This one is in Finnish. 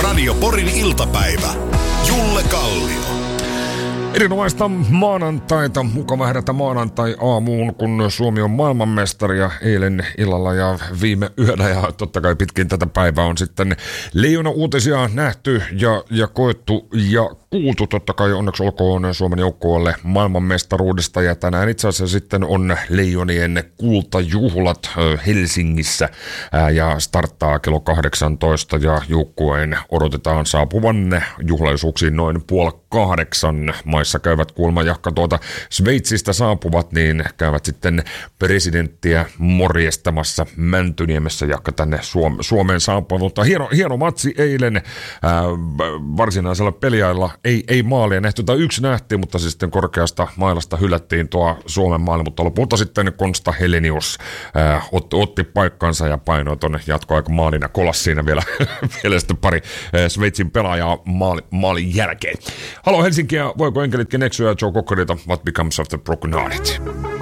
Radio Porin iltapäivä. Julle Kallio. Erinomaista maanantaita, mukava herätä maanantai-aamuun, kun Suomi on maailmanmestari ja eilen illalla ja viime yönä ja totta kai pitkin tätä päivää on sitten Leijona-uutisia nähty ja koettu ja kuultu. Totta kai onneksi olkoon Suomen joukkueelle maailmanmestaruudesta ja tänään itse asiassa sitten on Leijonien kultajuhlat Helsingissä ja starttaa kello 18 ja joukkueen odotetaan saapuvan juhlallisuuksiin noin 7:30. Maissa käyvät kuulemma jahka Sveitsistä saapuvat, niin käyvät sitten presidenttiä morjestamassa Mäntyniemessä jahka tänne Suomeen saapunut. Hieno matsi eilen varsinaisella peliajalla. Ei maalia nähty, tai yksi nähtiin, mutta siis sitten korkeasta mailasta hylättiin tuo Suomen maali, mutta lopulta sitten Konsta Helenius otti paikkansa ja painoi tuonne jatkoaikamaalin ja kolas siinä vielä sitten pari Sveitsin pelaajaa maalin jälkeen. Halo Helsinki ja voiko enkelitkin eksyä Joe Cockerita What Becomes of the Broken Hearted?